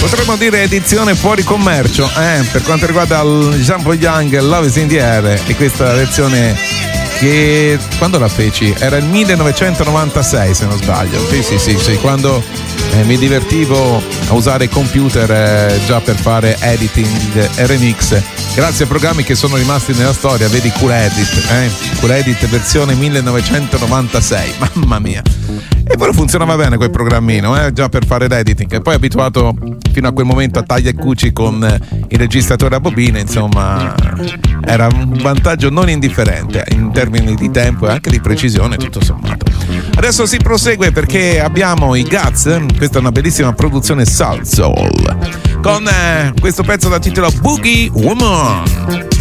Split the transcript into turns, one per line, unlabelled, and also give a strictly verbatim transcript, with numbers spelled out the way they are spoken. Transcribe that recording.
Potremmo dire edizione fuori commercio, eh, per quanto riguarda il Jean-Paul Young Love is in the Air, e questa versione che quando la feci? Era il millenovecentonovantasei, se non sbaglio. Sì, sì, sì, sì, quando eh, mi divertivo a usare il computer eh, già per fare editing e remix, grazie a programmi che sono rimasti nella storia. Vedi Cool Edit, eh? Cool Edit versione millenovecentonovantasei, mamma mia. E poi funzionava bene quel programmino, eh? Già per fare l'editing. E poi abituato fino a quel momento a taglia e cuci con il registratore a bobine, insomma, era un vantaggio non indifferente in termini di tempo e anche di precisione, tutto sommato. Adesso si prosegue perché abbiamo i Guts, questa è una bellissima produzione Soul Soul, con eh, questo pezzo dal titolo Boogie Woman.